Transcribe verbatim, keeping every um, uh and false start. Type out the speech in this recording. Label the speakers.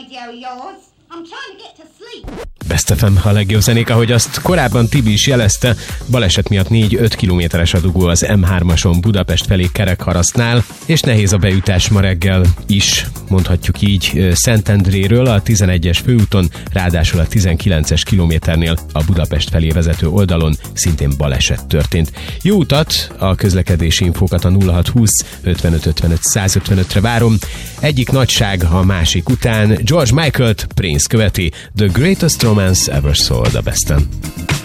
Speaker 1: radio yours. I'm trying to get to sleep.
Speaker 2: Best ef em, a legjobb zenék, ahogy azt korábban Tibi is jelezte, baleset miatt négy-öt kilométeres a dugó az em hármason Budapest felé Kerekharasztnál, és nehéz a bejutás ma reggel is, mondhatjuk így, Szentendréről a tizenegyes főúton, ráadásul a tizenkilences kilométernél a Budapest felé vezető oldalon szintén baleset történt. Jó utat, a közlekedési infókat a nulla hat húsz ötvenöt ötvenöt száz ötvenötre várom. Egyik nagyság a másik után, George Michael-t Prince követi, The Greatest Romance Ever Sold a Besten.